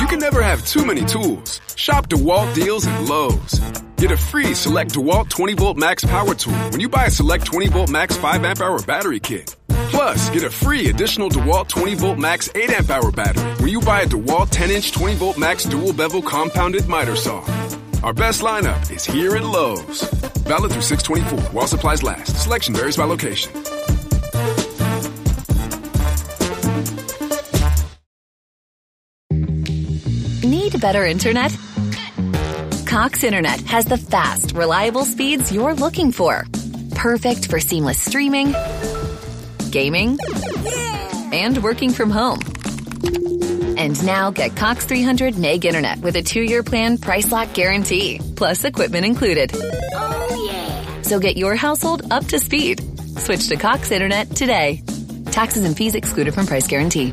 can never have too many tools. Shop DeWalt deals at Lowe's. Get a free Select DeWalt 20-volt max power tool when you buy a Select 20-volt max 5-amp-hour battery kit. Plus, get a free additional DeWalt 20-volt max 8-amp-hour battery when you buy a DeWalt 10-inch 20-volt max dual-bevel compounded miter saw. Our best lineup is here at Lowe's. Valid through 6/24 while supplies last. Selection varies by location. Need better internet? Cox Internet has the fast, reliable speeds you're looking for. Perfect for seamless streaming, gaming, and working from home. And now get Cox 300 meg internet with a 2-year plan price lock guarantee, plus equipment included. Oh, yeah. So get your household up to speed. Switch to Cox Internet today. Taxes and fees excluded from price guarantee.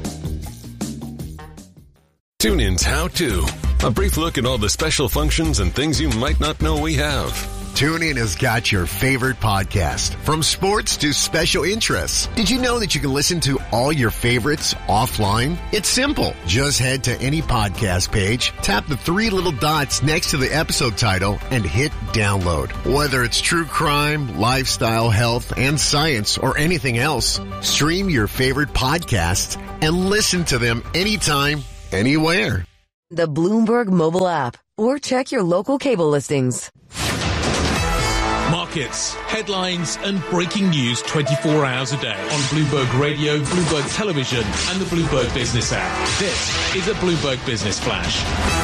TuneIn's How To. A brief look at all the special functions and things you might not know we have. TuneIn has got your favorite podcast, from sports to special interests. Did you know that you can listen to all your favorites offline? It's simple. Just head to any podcast page, tap the 3 little dots next to the episode title, and hit download. Whether it's true crime, lifestyle, health, and science, or anything else, stream your favorite podcasts and listen to them anytime, anywhere. The Bloomberg mobile app, or check your local cable listings. Markets, headlines and breaking news 24 hours a day on Bloomberg Radio, Bloomberg Television and the Bloomberg Business app. This is a Bloomberg Business Flash.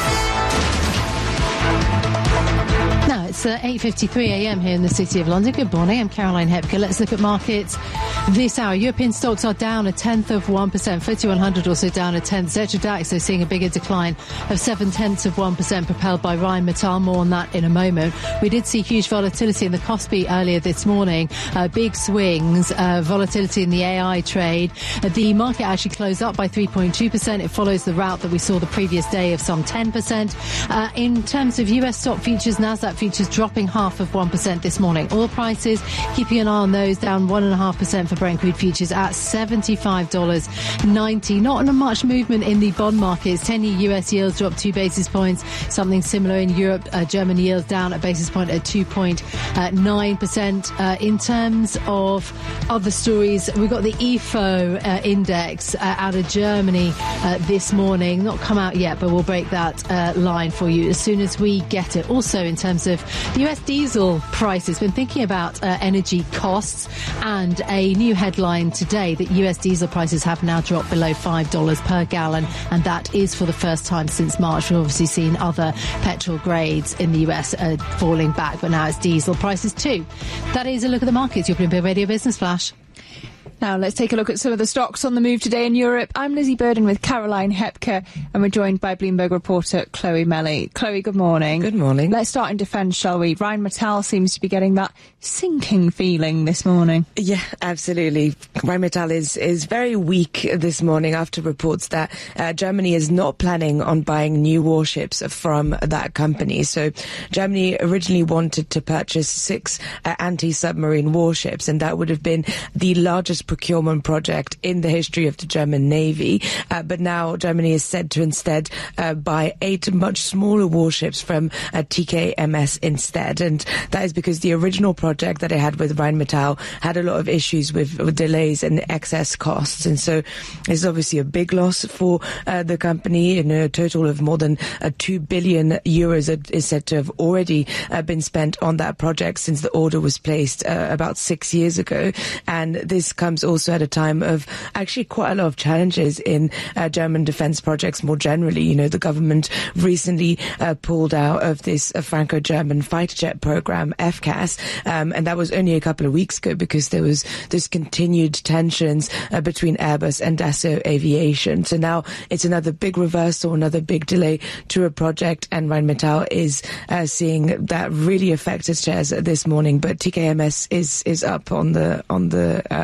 Now it's 8:53 a.m. here in the City of London. Good morning, I'm Caroline Hepker. Let's look at markets this hour. European stocks are down 0.1%. FTSE 100 also down 0.1%. Xetra DAX, so seeing a bigger decline of 0.7%, propelled by Rheinmetall. More on that in a moment. We did see huge volatility in the Kospi earlier this morning. Big swings, volatility in the AI trade. The market actually closed up by 3.2%. It follows the route that we saw the previous day of some 10%. In terms of US stock futures, Nasdaq futures dropping 0.5% this morning. Oil prices, keeping an eye on those, down 1.5% for Brent crude futures at $75.90. Not much movement in the bond markets. 10-year US yields dropped 2 basis points. Something similar in Europe. German yields down a basis point at 2.9%. In terms of other stories, we've got the IFO index out of Germany this morning. Not come out yet, but we'll break that line for you as soon as we get it. Also, in terms of the US diesel prices, been thinking about energy costs, and a new headline today that US diesel prices have now dropped below $5 per gallon, and that is for the first time since March. We've obviously seen other petrol grades in the US falling back, but now it's diesel prices too. That is a look at the markets. Your Bloomberg Radio Business Flash. Now let's take a look at some of the stocks on the move today in Europe. I'm Lizzie Burden with Caroline Hepker, and we're joined by Bloomberg reporter Chloe Melly. Chloe, good morning. Good morning. Let's start in defence, shall we? Rheinmetall seems to be getting that sinking feeling this morning. Yeah, absolutely. Rheinmetall is very weak this morning after reports that Germany is not planning on buying new warships from that company. So Germany originally wanted to purchase 6 anti-submarine warships, and that would have been the largest procurement project in the history of the German Navy. But now Germany is said to instead buy 8 much smaller warships from TKMS instead. And that is because the original project that it had with Rheinmetall had a lot of issues with delays and excess costs. And so it's obviously a big loss for the company. A total of more than 2 billion euros is said to have already been spent on that project since the order was placed about 6 years ago. And this comes also at a time of actually quite a lot of challenges in German defense projects more generally. The government recently pulled out of this Franco-German fighter jet program, FCAS, and that was only a couple of weeks ago because there was this continued tensions between Airbus and Dassault Aviation. So now it's another big reversal, another big delay to a project, and Rheinmetall is seeing that really affect its shares this morning. But TKMS is up on the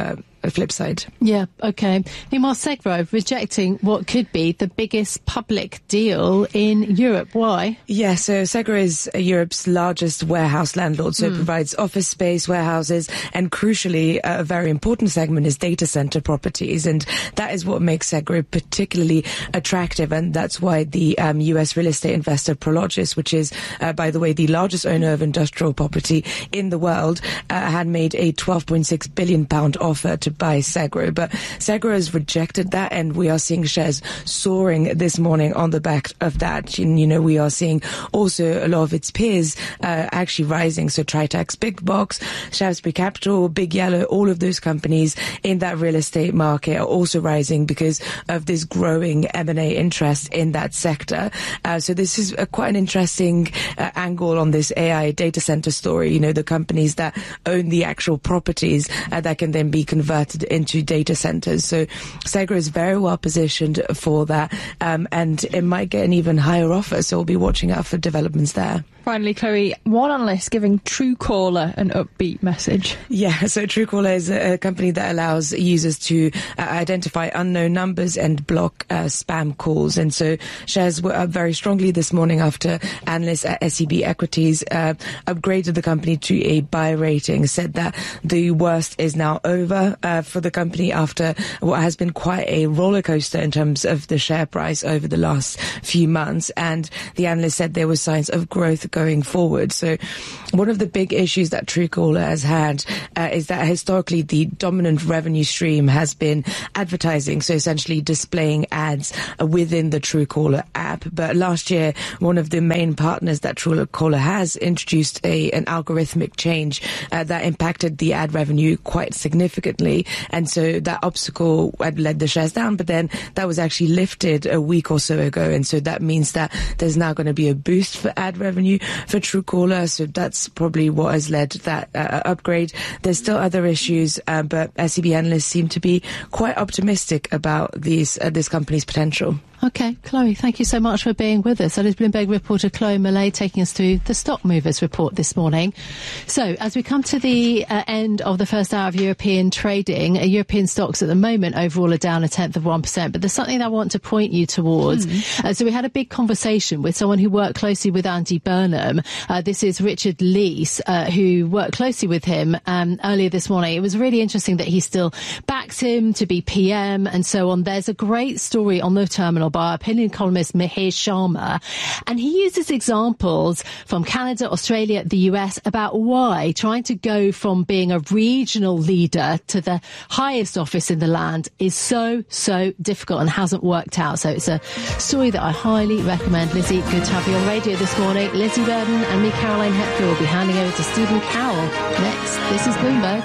the flip side. Yeah, okay. Meanwhile, Segro rejecting what could be the biggest public deal in Europe. Why? Yeah, so Segro is Europe's largest warehouse landlord, so it provides office space, warehouses, and crucially, a very important segment is data center properties, and that is what makes Segro particularly attractive, and that's why the US real estate investor Prologis, which is, by the way, the largest owner of industrial property in the world, had made a £12.6 billion offer to buy Segro, but Segro has rejected that, and we are seeing shares soaring this morning on the back of that. And, we are seeing also a lot of its peers actually rising. So Tritax Big Box, Shaftesbury Capital, Big Yellow, all of those companies in that real estate market are also rising because of this growing M&A interest in that sector. So this is quite an interesting angle on this AI data center story. The companies that own the actual properties that can then be converted into data centers. So Segro is very well positioned for that, and it might get an even higher offer. So we'll be watching out for developments there. Finally, Chloe, one analyst giving Truecaller an upbeat message. Yeah, so Truecaller is a company that allows users to identify unknown numbers and block spam calls. And so shares were up very strongly this morning after analysts at SEB Equities upgraded the company to a buy rating, said that the worst is now over for the company after what has been quite a roller coaster in terms of the share price over the last few months. And the analyst said there were signs of growth going forward. So one of the big issues that Truecaller has had is that historically the dominant revenue stream has been advertising, so essentially displaying ads within the Truecaller app. But last year, one of the main partners that Truecaller has introduced an algorithmic change that impacted the ad revenue quite significantly. And so that obstacle had led the shares down, but then that was actually lifted a week or so ago. And so that means that there's now going to be a boost for ad revenue for Truecaller. So that's probably what has led that upgrade. There's still other issues, but SEB analysts seem to be quite optimistic about this company's potential. Okay, Chloe, thank you so much for being with us. That is Bloomberg reporter Chloe Millay taking us through the Stock Movers report this morning. So, as we come to the end of the first hour of European trading, European stocks at the moment overall are down 0.1%, but there's something I want to point you towards. So we had a big conversation with someone who worked closely with Andy Burnham. This is Richard Leese, who worked closely with him earlier this morning. It was really interesting that he still backs him to be PM and so on. There's a great story on the terminal by opinion columnist Mihir Sharma, and he uses examples from Canada, Australia, the US about why trying to go from being a regional leader to the highest office in the land is so difficult and hasn't worked out. So it's a story that I highly recommend. Lizzie, good to have you on radio this morning. Lizzie Burden and me, Caroline Hepker, will be handing over to Stephen Carroll next. This is Bloomberg.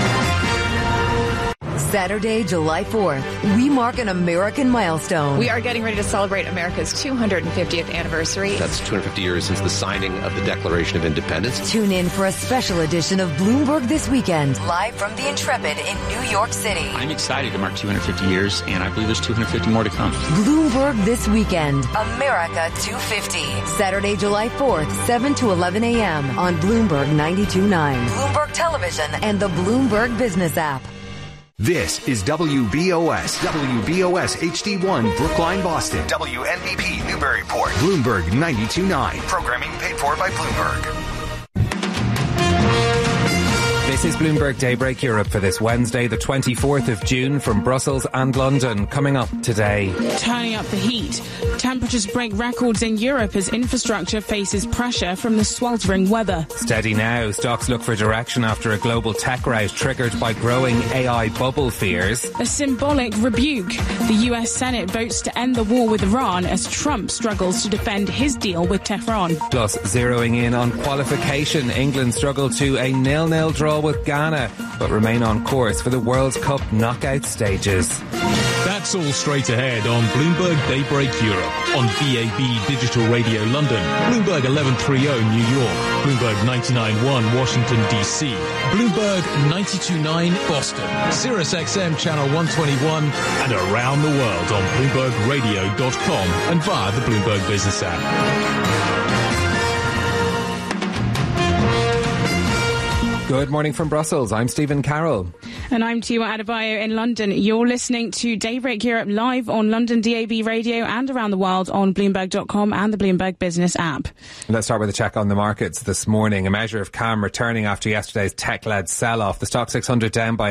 Saturday, July 4th, we mark an American milestone. We are getting ready to celebrate America's 250th anniversary. That's 250 years since the signing of the Declaration of Independence. Tune in for a special edition of Bloomberg This Weekend, live from the Intrepid in New York City. I'm excited to mark 250 years, and I believe there's 250 more to come. Bloomberg This Weekend, America 250. Saturday, July 4th, 7 to 11 a.m. on Bloomberg 92.9, Bloomberg Television, and the Bloomberg Business app. This is WBOS HD1, Brookline, Boston. WNBP, Newburyport. Bloomberg 92.9. Programming paid for by Bloomberg. This is Bloomberg Daybreak Europe for this Wednesday, the 24th of June, from Brussels and London. Coming up today. Turning up the heat. Temperatures break records in Europe as infrastructure faces pressure from the sweltering weather. Steady now. Stocks look for direction after a global tech rout triggered by growing AI bubble fears. A symbolic rebuke. The US Senate votes to end the war with Iran as Trump struggles to defend his deal with Tehran. Plus, zeroing in on qualification. England struggled to a 0-0 draw with Ghana, but remain on course for the World Cup knockout stages. That's all straight ahead on Bloomberg Daybreak Europe, on VAB Digital Radio London, Bloomberg 1130 New York, Bloomberg 99.1 Washington DC, Bloomberg 92.9 Boston, Sirius XM Channel 121, and around the world on BloombergRadio.com and via the Bloomberg Business app. Good morning from Brussels. I'm Stephen Carroll. And I'm Tima Adebayo in London. You're listening to Daybreak Europe live on London DAB radio and around the world on Bloomberg.com and the Bloomberg Business app. Let's start with a check on the markets this morning. A measure of calm returning after yesterday's tech-led sell-off. The Stock 600 down by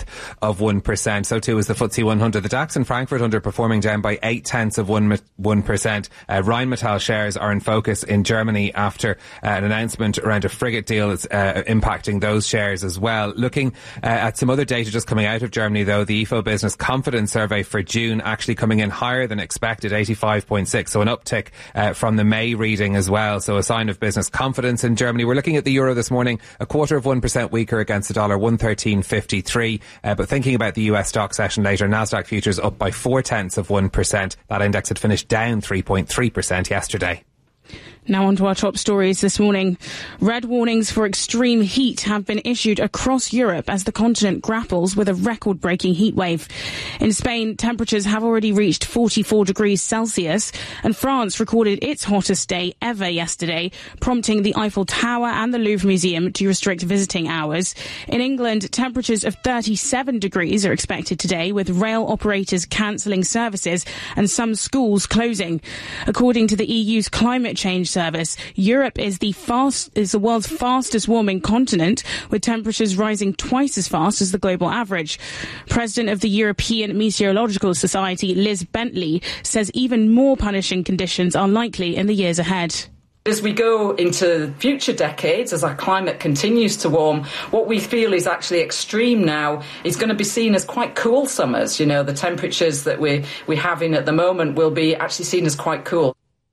0.1%. So too is the FTSE 100. The DAX in Frankfurt underperforming, down by 0.8%. Rheinmetall shares are in focus in Germany after an announcement around a frigate deal that's impacting those shares as well. Looking at some other data just coming out of Germany, though, the Ifo Business Confidence Survey for June actually coming in higher than expected, 85.6, so an uptick from the May reading as well, so a sign of business confidence in Germany. We're looking at the euro this morning, 0.25% weaker against the dollar, 113.53, but thinking about the US stock session later, Nasdaq futures up by 0.4%. That index had finished down 3.3% yesterday. Now on to our top stories this morning. Red warnings for extreme heat have been issued across Europe as the continent grapples with a record-breaking heat wave. In Spain, temperatures have already reached 44 degrees Celsius, and France recorded its hottest day ever yesterday, prompting the Eiffel Tower and the Louvre Museum to restrict visiting hours. In England, temperatures of 37 degrees are expected today, with rail operators cancelling services and some schools closing. According to the EU's climate change service, Europe is the world's fastest warming continent, with temperatures rising twice as fast as the global average. President of the European Meteorological Society, Liz Bentley, says even more punishing conditions are likely in the years ahead. As we go into future decades, as our climate continues to warm, what we feel is actually extreme now is going to be seen as quite cool summers. You know, the temperatures that we're having at the moment will be actually seen as quite cool.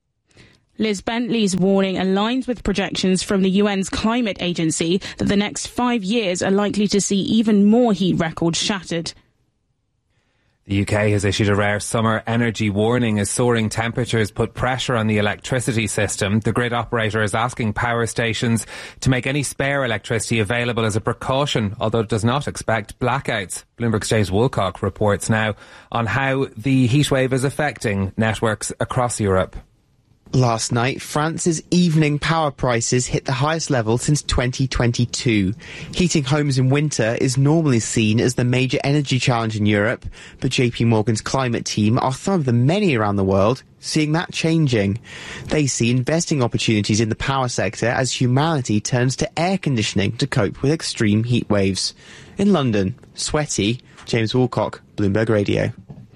Liz Bentley's warning aligns with projections from the UN's climate agency that the next 5 years are likely to see even more heat records shattered. The UK has issued a rare summer energy warning as soaring temperatures put pressure on the electricity system. The grid operator is asking power stations to make any spare electricity available as a precaution, although it does not expect blackouts. Bloomberg's James Woolcock reports now on how the heatwave is affecting networks across Europe. Last night, France's evening power prices hit the highest level since 2022. Heating homes in winter is normally seen as the major energy challenge in Europe, but JP Morgan's climate team are some of the many around the world seeing that changing. They see investing opportunities in the power sector as humanity turns to air conditioning to cope with extreme heat waves. In London, sweaty, James Woolcock, Bloomberg Radio.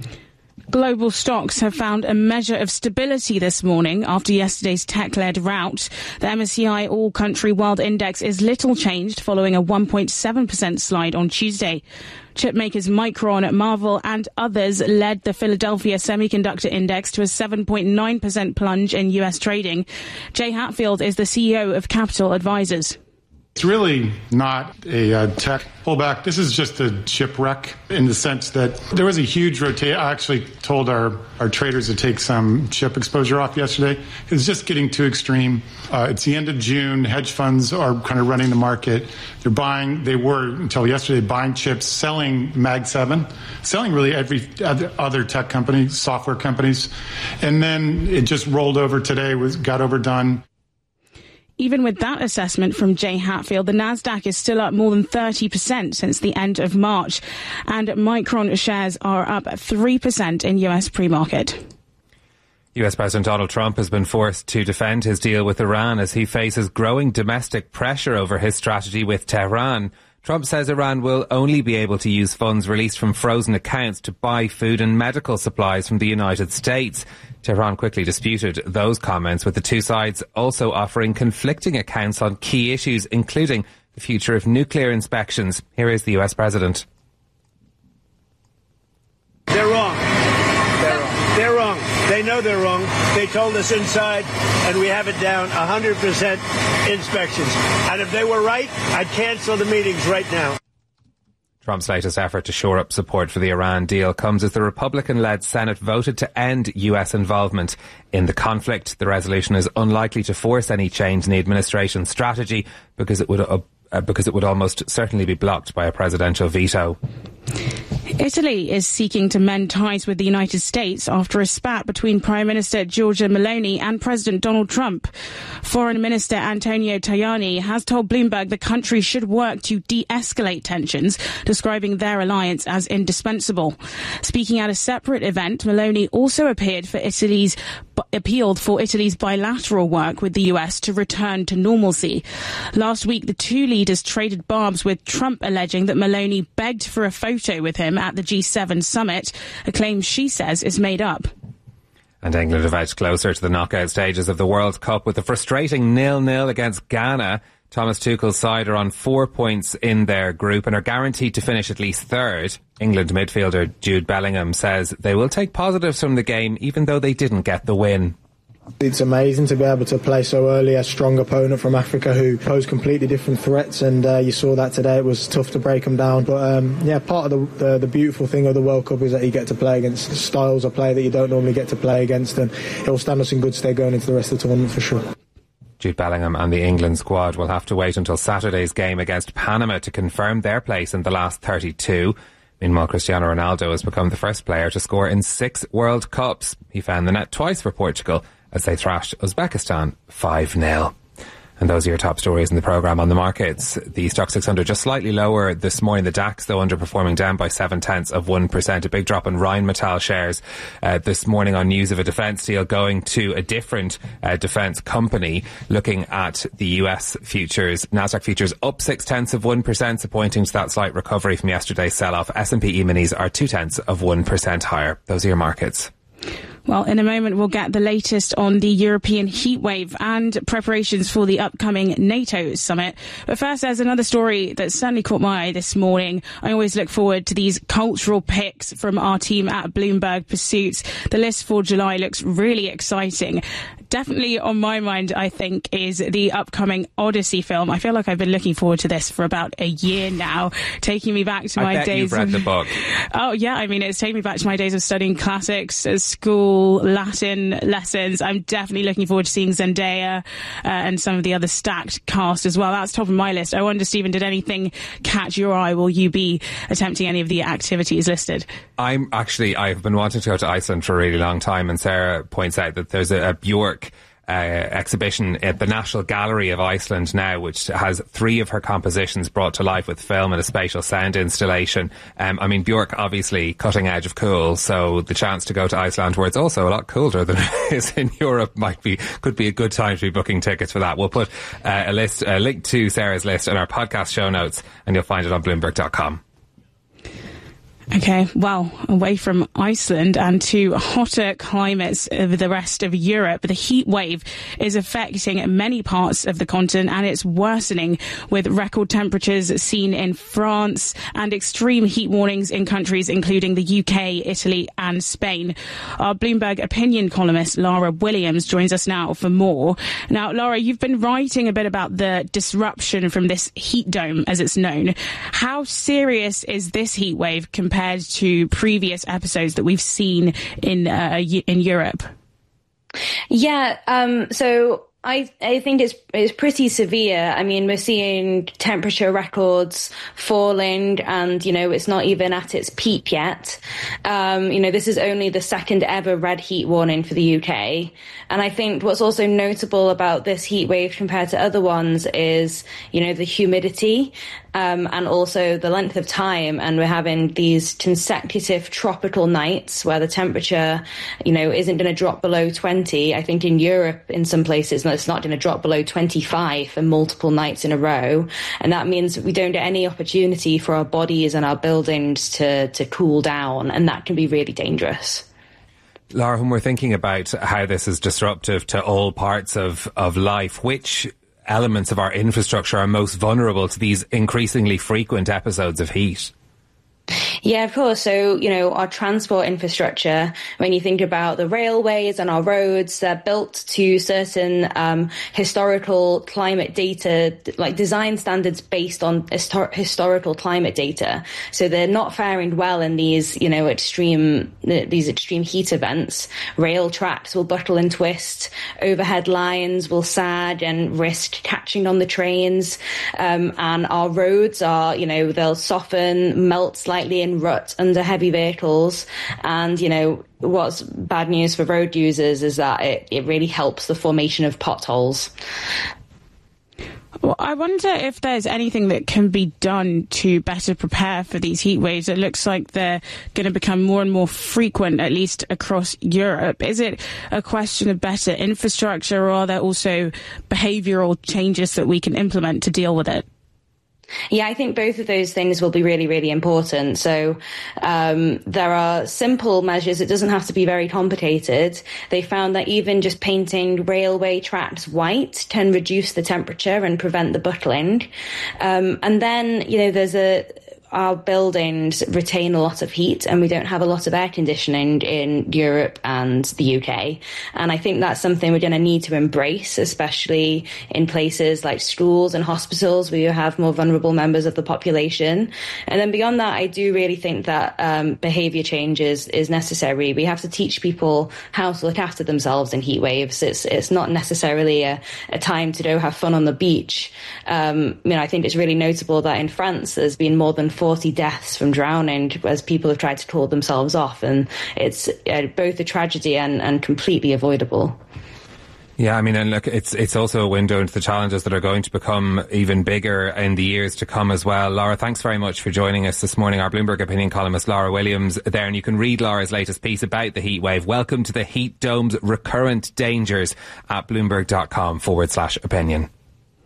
Global stocks have found a measure of stability this morning after yesterday's tech-led rout. The MSCI All-Country World Index is little changed following a 1.7% slide on Tuesday. Chipmakers Micron, Marvell and others led the Philadelphia Semiconductor Index to a 7.9% plunge in US trading. Jay Hatfield is the CEO of Capital Advisors. It's really not a tech pullback. This is just a shipwreck in the sense that there was a huge rotation. I actually told our traders to take some chip exposure off yesterday. It's just getting too extreme. It's the end of June. Hedge funds are kind of running the market. They were until yesterday buying chips, selling Mag 7, selling really every other tech company, software companies. And then it just rolled over today, got overdone. Even with that assessment from Jay Hatfield, the Nasdaq is still up more than 30% since the end of March, and Micron shares are up 3% in US pre-market. US President Donald Trump has been forced to defend his deal with Iran as he faces growing domestic pressure over his strategy with Tehran. Trump says Iran will only be able to use funds released from frozen accounts to buy food and medical supplies from the United States. Tehran quickly disputed those comments, with the two sides also offering conflicting accounts on key issues, including the future of nuclear inspections. Here is the US President. They're wrong. They're wrong. They know they're wrong. They told us inside, and we have it down 100% inspections. And if they were right, I'd cancel the meetings right now. Trump's latest effort to shore up support for the Iran deal comes as the Republican-led Senate voted to end US involvement in the conflict. The resolution is unlikely to force any change in the administration's strategy because it would almost certainly be blocked by a presidential veto. Italy is seeking to mend ties with the United States after a spat between Prime Minister Giorgia Meloni and President Donald Trump. Foreign Minister Antonio Tajani has told Bloomberg the country should work to de-escalate tensions, describing their alliance as indispensable. Speaking at a separate event, Meloni also appealed for Italy's bilateral work with the US to return to normalcy. Last week, the two leaders traded barbs, with Trump alleging that Meloni begged for a photo with him at the G7 summit, a claim she says is made up. And England have edged closer to the knockout stages of the World Cup with a frustrating 0-0 against Ghana. Thomas Tuchel's side are on 4 points in their group and are guaranteed to finish at least third. England midfielder Jude Bellingham says they will take positives from the game even though they didn't get the win. It's amazing to be able to play so early a strong opponent from Africa who pose completely different threats, and you saw that today. It was tough to break them down, but part of the beautiful thing of the World Cup is that you get to play against styles of play that you don't normally get to play against, and it will stand us in good stead going into the rest of the tournament for sure. Jude Bellingham and the England squad will have to wait until Saturday's game against Panama to confirm their place in the last 32. Meanwhile, Cristiano Ronaldo has become the first player to score in 6 World Cups. He found the net twice for Portugal as they thrashed Uzbekistan 5-0. And those are your top stories in the programme. On the markets, the Stock 600 just slightly lower this morning. The DAX, though, underperforming, down by 0.7%. A big drop in Rheinmetall shares this morning on news of a defence deal going to a different defence company. Looking at the US futures, Nasdaq futures up 0.6%, pointing to that slight recovery from yesterday's sell-off. S&P E-minis are 0.2% higher. Those are your markets. Well, in a moment, we'll get the latest on the European heatwave and preparations for the upcoming NATO summit. But first, there's another story that certainly caught my eye this morning. I always look forward to these cultural picks from our team at Bloomberg Pursuits. The list for July looks really exciting. Definitely on my mind, I think, is the upcoming Odyssey film. I feel like I've been looking forward to this for about a year now, taking me back to my days. You've read the book. Oh, yeah. I mean, it's taken me back to my days of studying classics at school, Latin lessons. I'm definitely looking forward to seeing Zendaya and some of the other stacked cast as well. That's top of my list. I wonder, Stephen, did anything catch your eye? Will you be attempting any of the activities listed? I've been wanting to go to Iceland for a really long time, and Sarah points out that there's a Björk exhibition at the National Gallery of Iceland now, which has 3 of her compositions brought to life with film and a spatial sound installation. Björk, obviously cutting edge of cool, so the chance to go to Iceland, where it's also a lot colder than it is in Europe, could be a good time to be booking tickets for that. We'll put a link to Sarah's list in our podcast show notes, and you'll find it on Bloomberg.com. Okay, well, away from Iceland and to hotter climates of the rest of Europe, the heat wave is affecting many parts of the continent, and it's worsening with record temperatures seen in France and extreme heat warnings in countries including the UK, Italy and Spain. Our Bloomberg opinion columnist Lara Williams joins us now for more. Now, Lara, you've been writing a bit about the disruption from this heat dome, as it's known. How serious is this heat wave compared to previous episodes that we've seen in Europe? Yeah, so I think it's pretty severe. I mean, we're seeing temperature records falling, and it's not even at its peak yet. This is only the second ever red heat warning for the UK. And I think what's also notable about this heat wave compared to other ones is, the humidity, and also the length of time. And we're having these consecutive tropical nights where the temperature, isn't going to drop below 20. I think in Europe, in some places, it's not going to drop below 25 for multiple nights in a row. And that means we don't get any opportunity for our bodies and our buildings to cool down. And that can be really dangerous. Lara, when we're thinking about how this is disruptive to all parts of life, which elements of our infrastructure are most vulnerable to these increasingly frequent episodes of heat? Yeah, of course. So, our transport infrastructure, when you think about the railways and our roads, they're built to certain historical climate data, like design standards based on historical climate data. So they're not faring well in these, extreme heat events. Rail tracks will buckle and twist. Overhead lines will sag and risk catching on the trains. And our roads are, they'll soften, melt slightly in rut under heavy vehicles. And, what's bad news for road users is that it really helps the formation of potholes. Well, I wonder if there's anything that can be done to better prepare for these heat waves. It looks like they're going to become more and more frequent, at least across Europe. Is it a question of better infrastructure, or are there also behavioural changes that we can implement to deal with it? Yeah, I think both of those things will be really, really important. So there are simple measures. It doesn't have to be very complicated. They found that even just painting railway tracks white can reduce the temperature and prevent the buckling. And then, our buildings retain a lot of heat, and we don't have a lot of air conditioning in Europe and the UK. And I think that's something we're going to need to embrace, especially in places like schools and hospitals where you have more vulnerable members of the population. And then beyond that, I do really think that behaviour change is necessary. We have to teach people how to look after themselves in heat waves. It's not necessarily a time to go have fun on the beach. I think it's really notable that in France there's been more than 40 deaths from drowning as people have tried to cool themselves off, and it's both a tragedy and completely avoidable. Yeah, and look, it's also a window into the challenges that are going to become even bigger in the years to come as well. Laura, thanks very much for joining us this morning. Our Bloomberg opinion columnist Laura Williams there, and you can read Laura's latest piece about the heat wave. Welcome to the heat dome's recurrent dangers at bloomberg.com/opinion.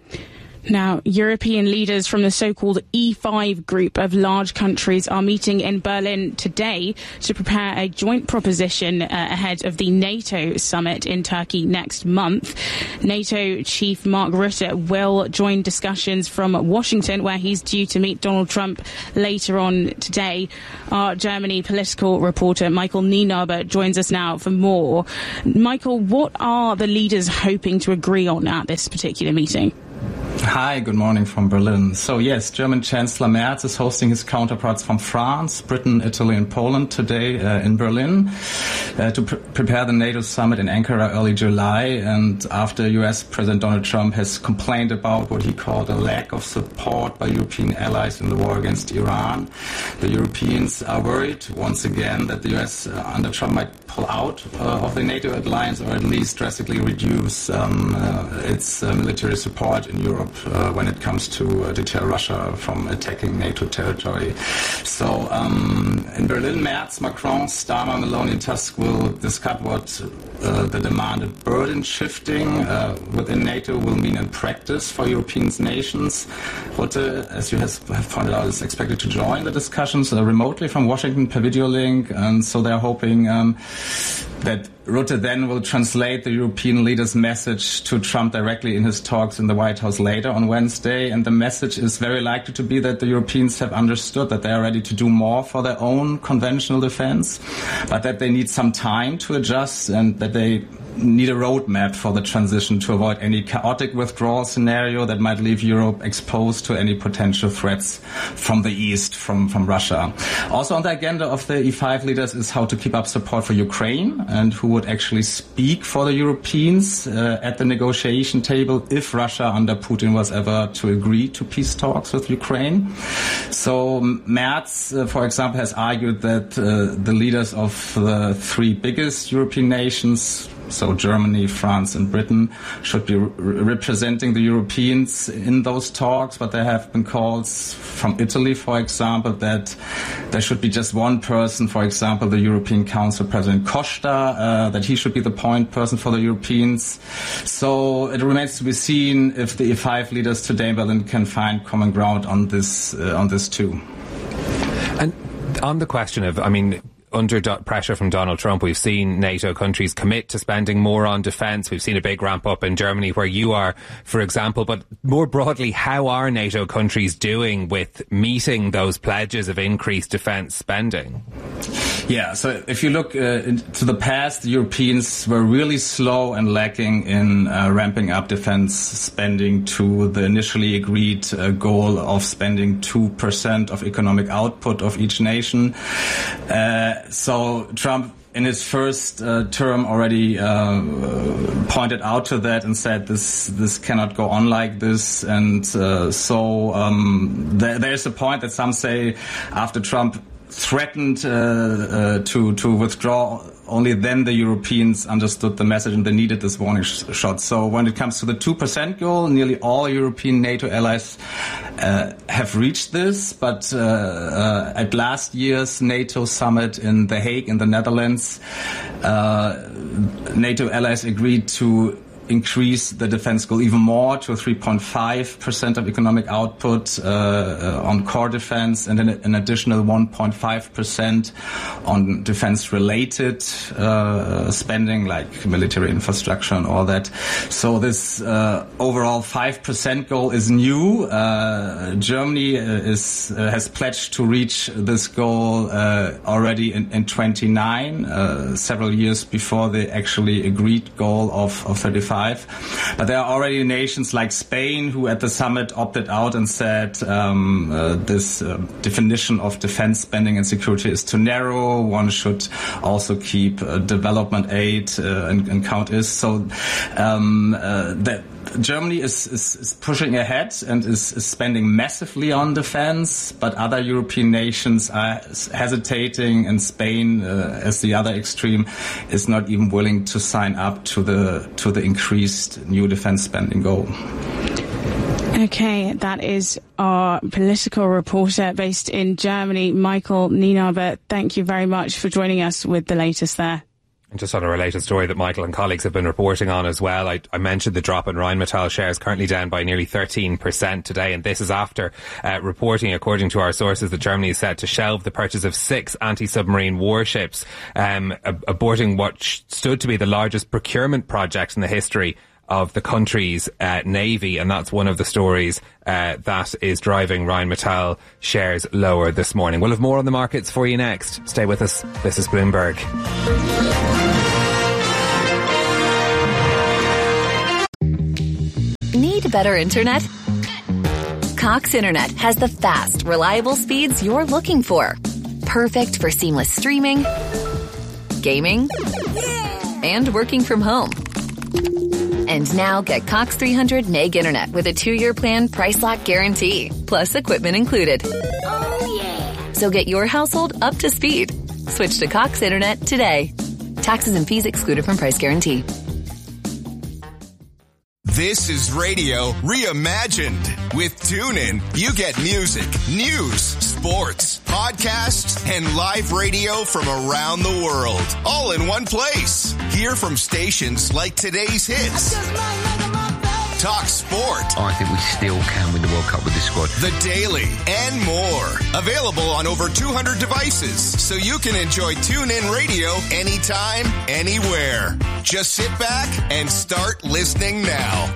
Now, European leaders from the so-called E5 group of large countries are meeting in Berlin today to prepare a joint proposition ahead of the NATO summit in Turkey next month. NATO chief Mark Rutte will join discussions from Washington, where he's due to meet Donald Trump later on today. Our Germany political reporter Michael Nienaber joins us now for more. Michael, what are the leaders hoping to agree on at this particular meeting? Hi, good morning from Berlin. So yes, German Chancellor Merz is hosting his counterparts from France, Britain, Italy and Poland today in Berlin to prepare the NATO summit in Ankara early July. And after US President Donald Trump has complained about what he called a lack of support by European allies in the war against Iran, the Europeans are worried once again that the US under Trump might pull out of the NATO alliance, or at least drastically reduce its military support in Europe when it comes to deter Russia from attacking NATO territory. So in Berlin, Merz, Macron, Starmer, Meloni and Tusk will discuss what the demanded burden shifting within NATO will mean in practice for European nations. Rutte, as you have pointed out, is expected to join the discussions remotely from Washington per video link, and so they're hoping that Rutte then will translate the European leaders' message to Trump directly in his talks in the White House later on Wednesday. And the message is very likely to be that the Europeans have understood that they are ready to do more for their own conventional defense, but that they need some time to adjust and that they need a roadmap for the transition to avoid any chaotic withdrawal scenario that might leave Europe exposed to any potential threats from the East, from Russia. Also on the agenda of the E5 leaders is how to keep up support for Ukraine and who would actually speak for the Europeans at the negotiation table if Russia under Putin was ever to agree to peace talks with Ukraine. So Merz, for example, has argued that the leaders of the three biggest European nations, so Germany, France and Britain, should be representing the Europeans in those talks, but there have been calls from Italy, for example, that there should be just one person, for example, the European Council President Costa, that he should be the point person for the Europeans. So it remains to be seen if the E5 leaders today in Berlin can find common ground on this too. And on the question of, under pressure from Donald Trump, we've seen NATO countries commit to spending more on defence. We've seen a big ramp up in Germany, where you are, for example. But more broadly, how are NATO countries doing with meeting those pledges of increased defence spending? Yeah, so if you look to the past, the Europeans were really slow and lacking in ramping up defense spending to the initially agreed goal of spending 2% of economic output of each nation. So Trump, in his first term, already pointed out to that and said this cannot go on like this. And there's a point that some say after Trump threatened to withdraw, only then the Europeans understood the message and they needed this warning shot. So when it comes to the 2% goal, nearly all European NATO allies have reached this. But at last year's NATO summit in The Hague in the Netherlands, NATO allies agreed to increase the defense goal even more to 3.5% of economic output on core defense, and then an additional 1.5% on defense-related spending like military infrastructure and all that. So this overall 5% goal is new. Germany has pledged to reach this goal already in 29, several years before the actually agreed goal of 35. But there are already nations like Spain who at the summit opted out and said this definition of defense spending and security is too narrow. One should also keep development aid and count is. So that Germany is pushing ahead and is spending massively on defense, but other European nations are hesitating, and Spain, as the other extreme, is not even willing to sign up to the increased new defense spending goal. Okay, that is our political reporter based in Germany, Michael Nienaber. Thank you very much for joining us with the latest there. And just on a related story that Michael and colleagues have been reporting on as well, I mentioned the drop in Rheinmetall shares, currently down by nearly 13% today, and this is after reporting, according to our sources, that Germany is set to shelve the purchase of 6 anti-submarine warships, aborting what stood to be the largest procurement project in the history of the country's navy, and that's one of the stories that is driving Rheinmetall shares lower this morning. We'll have more on the markets for you next. Stay with us. This is Bloomberg. Need better internet? Cox Internet has the fast, reliable speeds you're looking for. Perfect for seamless streaming, gaming, and working from home. And now get Cox 300 meg internet with a 2-year plan, price lock guarantee, plus equipment included. Oh yeah! So get your household up to speed. Switch to Cox Internet today. Taxes and fees excluded from price guarantee. This is radio reimagined. With TuneIn, you get music, news, sports, podcasts, and live radio from around the world, all in one place. Hear from stations like today's hits. Talk sport. I think we still can win the World Cup with this squad. The Daily and more. Available on over 200 devices, so you can enjoy TuneIn Radio anytime, anywhere. Just sit back and start listening now.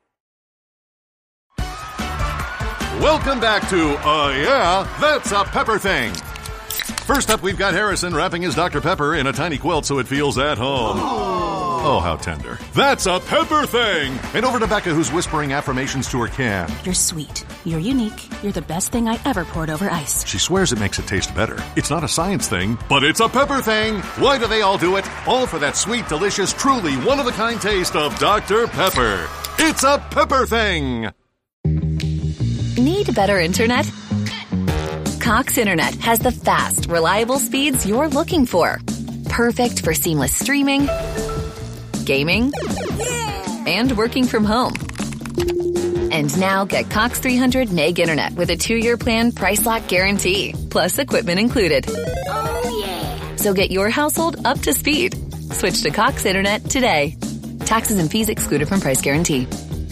Welcome back to Yeah, That's a Pepper Thing. First up, we've got Harrison wrapping his Dr. Pepper in a tiny quilt so it feels at home. Oh, how tender. That's a Pepper Thing! And over to Becca, who's whispering affirmations to her can. You're sweet. You're unique. You're the best thing I ever poured over ice. She swears it makes it taste better. It's not a science thing, but it's a Pepper Thing! Why do they all do it? All for that sweet, delicious, truly one-of-a-kind taste of Dr. Pepper. It's a Pepper Thing! Need better internet? Cox Internet has the fast, reliable speeds you're looking for. Perfect for seamless streaming, gaming, and working from home. And now get Cox 300 meg internet with a 2-year plan, price lock guarantee, plus equipment included. Oh yeah! So get your household up to speed. Switch to Cox Internet today. Taxes and fees excluded from price guarantee.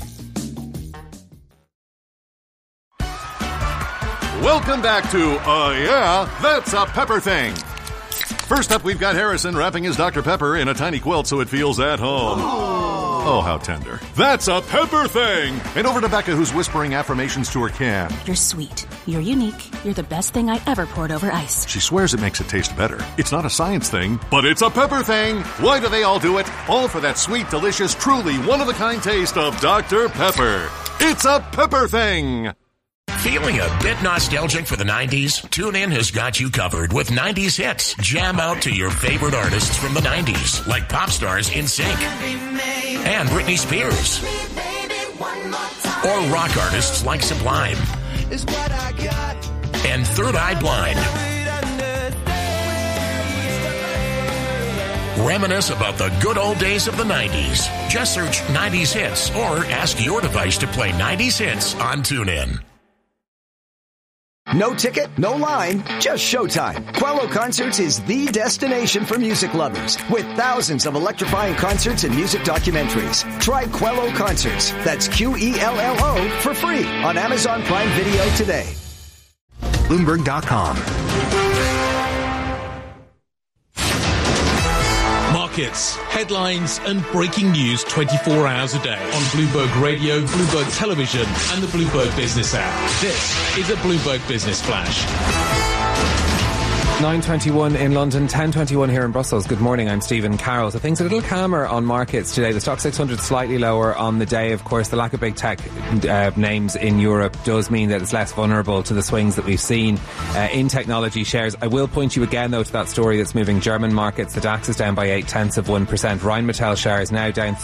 Welcome back to Yeah, That's a Pepper Thing. First up, we've got Harrison wrapping his Dr. Pepper in a tiny quilt so it feels at home. Oh, how tender. That's a Pepper Thing! And over to Becca, who's whispering affirmations to her can. You're sweet. You're unique. You're the best thing I ever poured over ice. She swears it makes it taste better. It's not a science thing, but it's a Pepper Thing! Why do they all do it? All for that sweet, delicious, truly one-of-a-kind taste of Dr. Pepper. It's a Pepper Thing! Feeling a bit nostalgic for the 90s? TuneIn has got you covered with 90s hits. Jam out to your favorite artists from the 90s, like pop stars NSYNC and Britney Spears. Or rock artists like Sublime and Third Eye Blind. Reminisce about the good old days of the 90s. Just search 90s Hits or ask your device to play 90s Hits on TuneIn. No ticket, no line, just showtime. Quello Concerts is the destination for music lovers with thousands of electrifying concerts and music documentaries. Try Quello Concerts, that's Qello, for free on Amazon Prime Video today. Bloomberg.com. Markets, headlines and breaking news 24 hours a day on Bloomberg Radio, Bloomberg Television and the Bloomberg Business app. This is a Bloomberg Business Flash. 9:21 in London, 10:21 here in Brussels. Good morning, I'm Stephen Carroll. So things are a little calmer on markets today. The Stock 600 slightly lower on the day. Of course, the lack of big tech names in Europe does mean that it's less vulnerable to the swings that we've seen in technology shares. I will point you again, though, to that story that's moving German markets. The DAX is down by 0.8%. Rheinmetall shares now down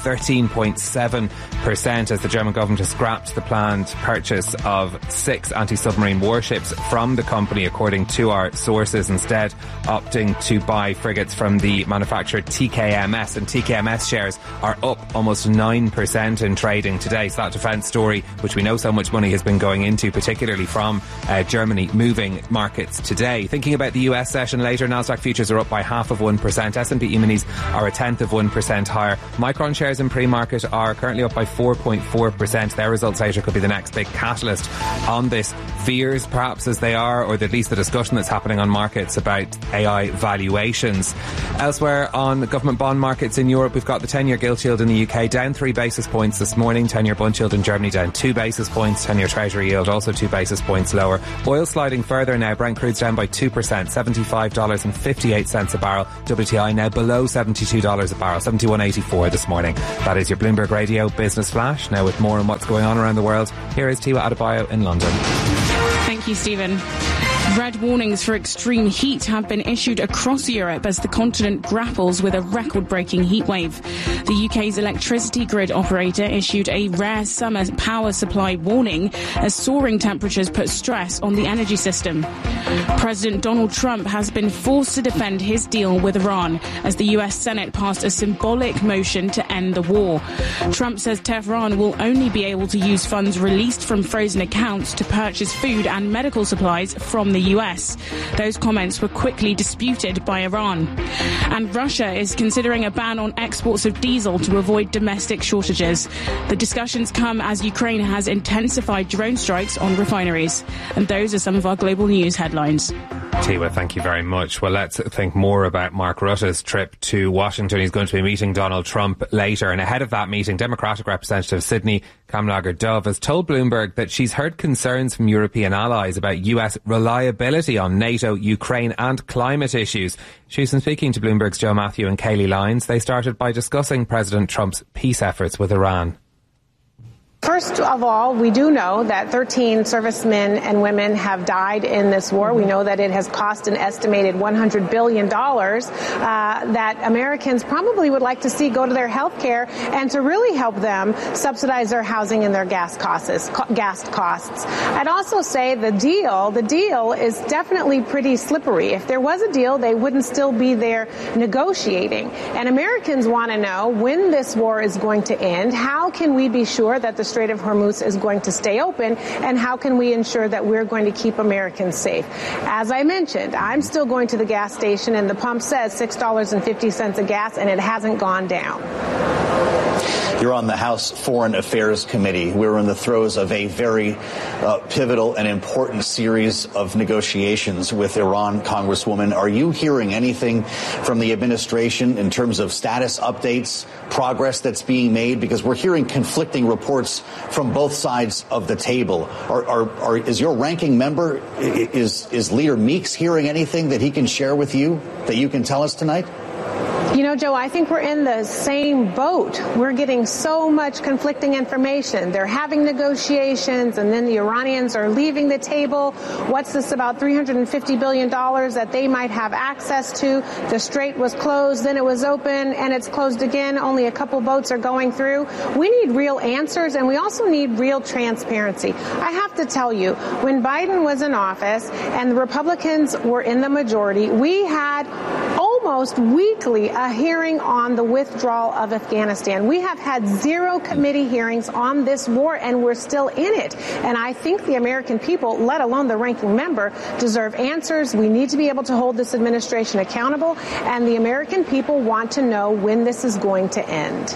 13.7% as the German government has scrapped the planned purchase of 6 anti-submarine warships from the company, according to our sources, instead opting to buy frigates from the manufacturer TKMS, and TKMS shares are up almost 9% in trading today. So that defence story, which we know so much money has been going into, particularly from Germany, moving markets today. Thinking about the US session later, Nasdaq futures are up by 0.5%. S&P E-minis are 0.1% higher. Micron shares in pre-market are currently up by 4.4%. Their results later could be the next big catalyst on this. Fears, perhaps, as they are, or at least the discussion that's happening on markets about AI valuations. Elsewhere on the government bond markets in Europe, we've got the 10-year gilt yield in the UK down 3 basis points this morning. 10-year bund yield in Germany down 2 basis points. 10-year treasury yield also 2 basis points lower. Oil sliding further now. Brent crude's down by 2%, $75.58 a barrel. WTI now below $72 a barrel, $71.84 this morning. That is your Bloomberg Radio Business Flash. Now with more on what's going on around the world, here is Tiwa Adebayo in London. Thank you, Stephen. Red warnings for extreme heat have been issued across Europe as the continent grapples with a record-breaking heat wave. The UK's electricity grid operator issued a rare summer power supply warning as soaring temperatures put stress on the energy system. President Donald Trump has been forced to defend his deal with Iran as the US Senate passed a symbolic motion to end the war. Trump says Tehran will only be able to use funds released from frozen accounts to purchase food and medical supplies from the US. Those comments were quickly disputed by Iran. And Russia is considering a ban on exports of diesel to avoid domestic shortages. The discussions come as Ukraine has intensified drone strikes on refineries. And those are some of our global news headlines. Tiwa, thank you very much. Well, let's think more about Mark Rutte's trip to Washington. He's going to be meeting Donald Trump later. And ahead of that meeting, Democratic Representative Sydney Kamlager-Dove has told Bloomberg that she's heard concerns from European allies about US reliability on NATO, Ukraine and climate issues. She's been speaking to Bloomberg's Joe Matthew and Kayleigh Lyons. They started by discussing President Trump's peace efforts with Iran. First of all, we do know that 13 servicemen and women have died in this war. We know that it has cost an estimated $100 billion that Americans probably would like to see go to their health care and to really help them subsidize their housing and their gas costs. I'd also say the deal is definitely pretty slippery. If there was a deal, they wouldn't still be there negotiating. And Americans want to know when this war is going to end. How can we be sure that the Strait of Hormuz is going to stay open, and how can we ensure that we're going to keep Americans safe? As I mentioned, I'm still going to the gas station, and the pump says $6.50 a gas, and it hasn't gone down. You're on the House Foreign Affairs Committee. We're in the throes of a very pivotal and important series of negotiations with Iran, Congresswoman. Are you hearing anything from the administration in terms of status updates, progress that's being made? Because we're hearing conflicting reports from both sides of the table. Is your ranking member, is Leader Meeks hearing anything that he can share with you that you can tell us tonight? You know, Joe, I think we're in the same boat. We're getting so much conflicting information. They're having negotiations, and then the Iranians are leaving the table. What's this about $350 billion that they might have access to? The strait was closed, then it was open, and it's closed again. Only a couple boats are going through. We need real answers, and we also need real transparency. I have to tell you, when Biden was in office and the Republicans were in the majority, we had almost almost weekly a hearing on the withdrawal of Afghanistan. We have had 0 committee hearings on this war, and we're still in it. And I think the American people, let alone the ranking member, deserve answers. We need to be able to hold this administration accountable, and the American people want to know when this is going to end.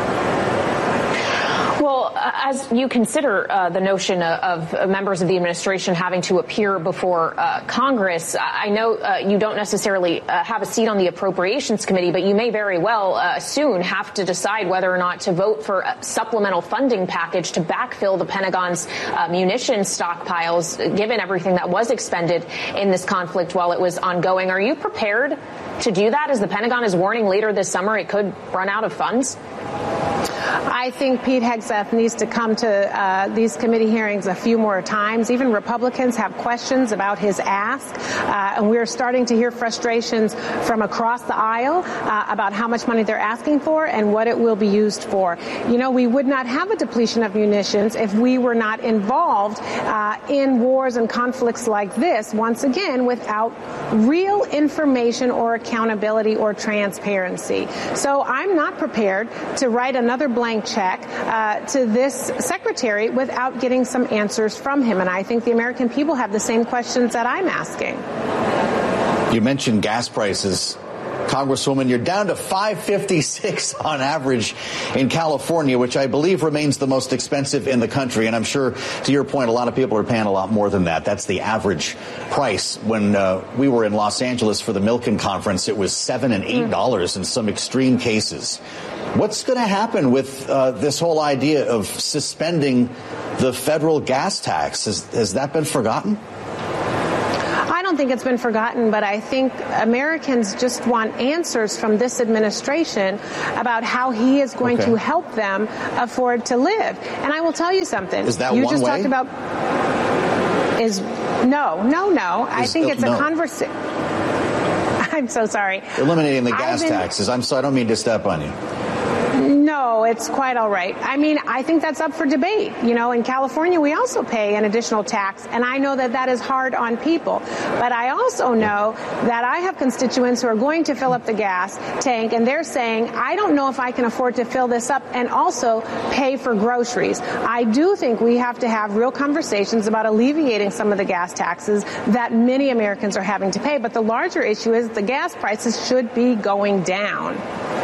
Well, as you consider the notion of members of the administration having to appear before Congress, I know you don't necessarily have a seat on the Appropriations Committee, but you may very well soon have to decide whether or not to vote for a supplemental funding package to backfill the Pentagon's munitions stockpiles, given everything that was expended in this conflict while it was ongoing. Are you prepared to do that, as the Pentagon is warning later this summer it could run out of funds? I think Pete Hegseth needs to come to these committee hearings a few more times. Even Republicans have questions about his ask, and we're starting to hear frustrations from across the aisle about how much money they're asking for and what it will be used for. You know, we would not have a depletion of munitions if we were not involved in wars and conflicts like this, once again, without real information or accountability or transparency. So I'm not prepared to write another blank check to this secretary without getting some answers from him. And I think the American people have the same questions that I'm asking. You mentioned gas prices. Congresswoman, you're down to $5.56 on average in California, which I believe remains the most expensive in the country. And I'm sure, to your point, a lot of people are paying a lot more than that. That's the average price. When we were in Los Angeles for the Milken Conference, it was $7 and $8 in some extreme cases. What's going to happen with this whole idea of suspending the federal gas tax? Has that been forgotten? I don't think it's been forgotten, but I think Americans just want answers from this administration about how he is going to help them afford to live. And I will tell you something. Is that you one just way? talked about No. I think it's a conversation. I'm so sorry. Eliminating the gas taxes. I'm sorry, I don't mean to step on you. No, it's quite all right. I mean, I think that's up for debate. You know, in California, we also pay an additional tax, and I know that that is hard on people. But I also know that I have constituents who are going to fill up the gas tank, and they're saying, I don't know if I can afford to fill this up and also pay for groceries. I do think we have to have real conversations about alleviating some of the gas taxes that many Americans are having to pay. But the larger issue is the gas prices should be going down.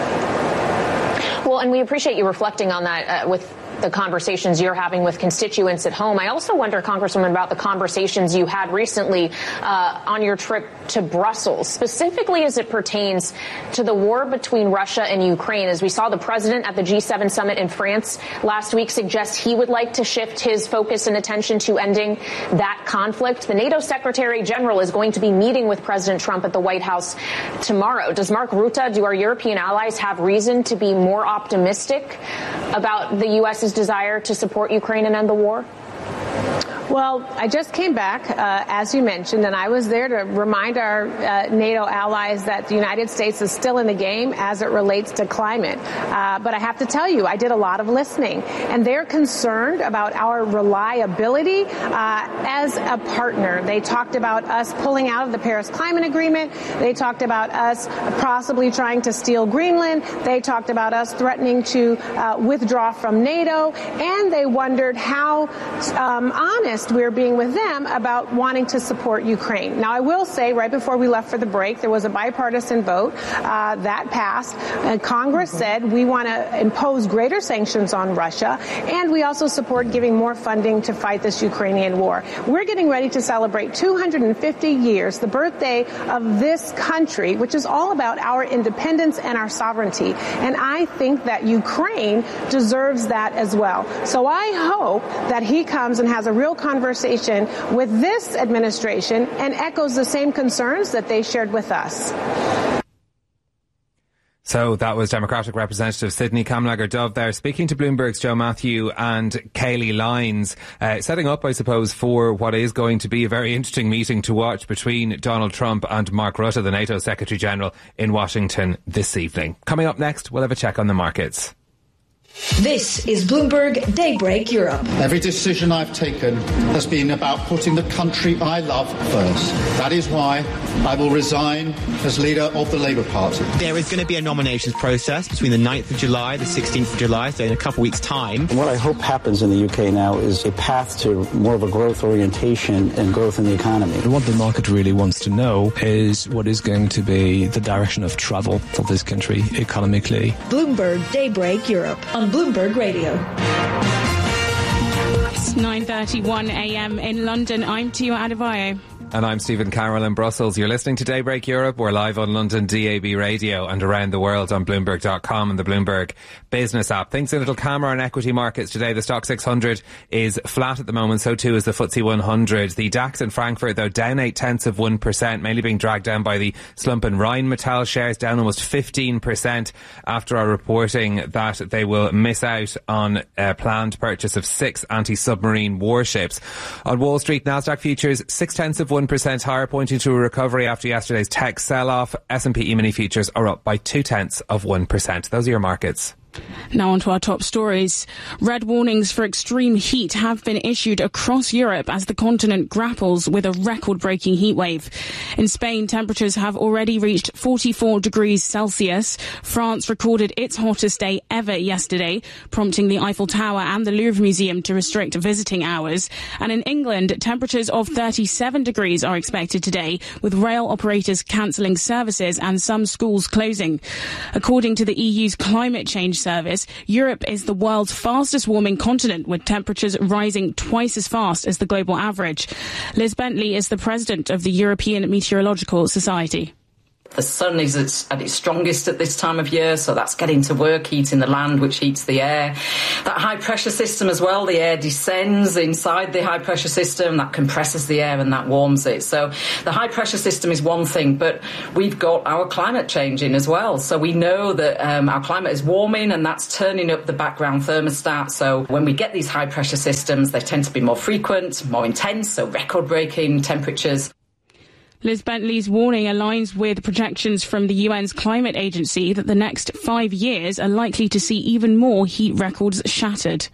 Well, and we appreciate you reflecting on that with the conversations you're having with constituents at home. I also wonder, Congresswoman, about the conversations you had recently on your trip to Brussels, specifically as it pertains to the war between Russia and Ukraine. As we saw the president at the G7 summit in France last week suggest he would like to shift his focus and attention to ending that conflict. The NATO Secretary General is going to be meeting with President Trump at the White House tomorrow. Does Mark Rutte, do our European allies have reason to be more optimistic about the U.S.'s desire to support Ukraine and end the war? Well, I just came back, as you mentioned, and I was there to remind our NATO allies that the United States is still in the game as it relates to climate. But I have to tell you, I did a lot of listening, and they're concerned about our reliability as a partner. They talked about us pulling out of the Paris Climate Agreement. They talked about us possibly trying to steal Greenland. They talked about us threatening to withdraw from NATO, and they wondered how honest we're being with them about wanting to support Ukraine. Now, I will say, right before we left for the break, there was a bipartisan vote that passed. Congress said we want to impose greater sanctions on Russia, and we also support giving more funding to fight this Ukrainian war. We're getting ready to celebrate 250 years, the birthday of this country, which is all about our independence and our sovereignty. And I think that Ukraine deserves that as well. So I hope that he comes and has a real conversation with this administration and echoes the same concerns that they shared with us. So that was Democratic Representative Sydney Kamlager-Dove there, speaking to Bloomberg's Joe Matthew and Kayleigh Lyons, setting up, I suppose, for what is going to be a very interesting meeting to watch between Donald Trump and Mark Rutte, the NATO Secretary General, in Washington this evening. Coming up next, we'll have a check on the markets. This is Bloomberg Daybreak Europe. Every decision I've taken has been about putting the country I love first. That is why I will resign as leader of the Labour Party. There is going to be a nominations process between the 9th of July, the 16th of July, so in a couple of weeks' time. And what I hope happens in the UK now is a path to more of a growth orientation and growth in the economy. What the market really wants to know is what is going to be the direction of travel for this country economically. Bloomberg Daybreak Europe on Bloomberg Radio. It's 9:31 a.m. in London. I'm Tia Adebayo. And I'm Stephen Carroll in Brussels. You're listening to Daybreak Europe. We're live on London DAB radio and around the world on Bloomberg.com and the Bloomberg Business app. Things a little calmer on equity markets today. The Stock 600 is flat at the moment. So too is the FTSE 100. The DAX in Frankfurt, though, down 0.8%, mainly being dragged down by the slump in Rheinmetall shares, down almost 15% after our reporting that they will miss out on a planned purchase of 6 anti-submarine warships. On Wall Street, Nasdaq futures 0.6% higher, pointing to a recovery after yesterday's tech sell-off. S&P E-mini futures are up by 0.2%. Those are your markets. Now on to our top stories. Red warnings for extreme heat have been issued across Europe as the continent grapples with a record-breaking heatwave. In Spain, temperatures have already reached 44 degrees Celsius. France recorded its hottest day ever yesterday, prompting the Eiffel Tower and the Louvre Museum to restrict visiting hours. And in England, temperatures of 37 degrees are expected today, with rail operators cancelling services and some schools closing. According to the EU's climate change service, Europe is the world's fastest warming continent, with temperatures rising twice as fast as the global average. Liz Bentley is the president of the European Meteorological Society. The sun is at its strongest at this time of year, so that's getting to work, heating the land, which heats the air. That high-pressure system as well, the air descends inside the high-pressure system, that compresses the air and that warms it. So the high-pressure system is one thing, but we've got our climate changing as well. So we know that our climate is warming, and that's turning up the background thermostat. So when we get these high-pressure systems, they tend to be more frequent, more intense, so record-breaking temperatures. Liz Bentley's warning aligns with projections from the UN's climate agency that the next 5 years are likely to see even more heat records shattered.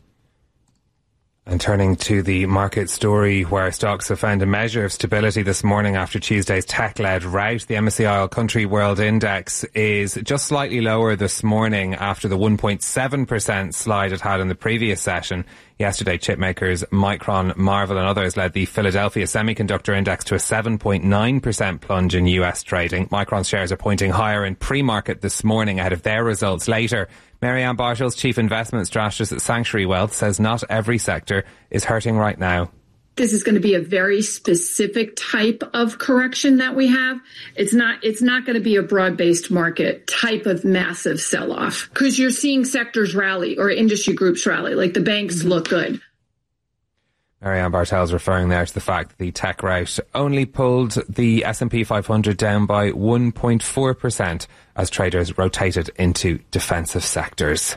And turning to the market story, where stocks have found a measure of stability this morning after Tuesday's tech-led rout. The MSCI All Country World Index is just slightly lower this morning after the 1.7% slide it had in the previous session. Yesterday, chipmakers Micron, Marvell and others led the Philadelphia Semiconductor Index to a 7.9% plunge in US trading. Micron's shares are pointing higher in pre-market this morning ahead of their results later. Marianne Bartels, Chief Investment Strategist at Sanctuary Wealth, says not every sector is hurting right now. This is going to be a very specific type of correction that we have. It's not going to be a broad-based market type of massive sell-off, because you're seeing sectors rally or industry groups rally, like the banks look good. Marianne Bartels referring there to the fact that the tech rout only pulled the S&P 500 down by 1.4% as traders rotated into defensive sectors.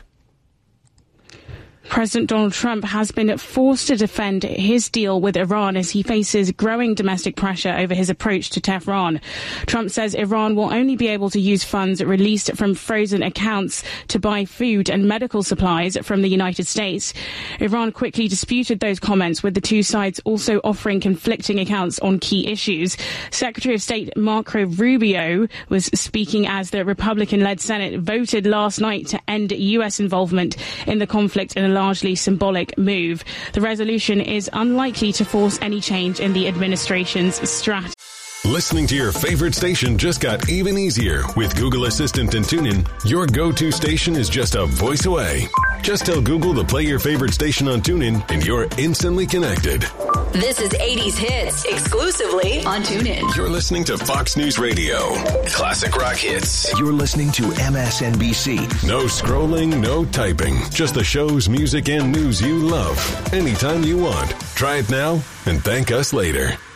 President Donald Trump has been forced to defend his deal with Iran as he faces growing domestic pressure over his approach to Tehran. Trump says Iran will only be able to use funds released from frozen accounts to buy food and medical supplies from the United States. Iran quickly disputed those comments, with the two sides also offering conflicting accounts on key issues. Secretary of State Marco Rubio was speaking as the Republican-led Senate voted last night to end U.S. involvement in the conflict in a largely symbolic move. The resolution is unlikely to force any change in the administration's strategy. Listening to your favorite station just got even easier with Google Assistant and TuneIn. Your go-to station is just a voice away. Just tell Google to play your favorite station on TuneIn and you're instantly connected. This is 80s Hits, exclusively on TuneIn. You're listening to Fox News Radio. Classic rock hits. You're listening to MSNBC. No scrolling, no typing. Just the shows, music, and news you love. Anytime you want. Try it now and thank us later.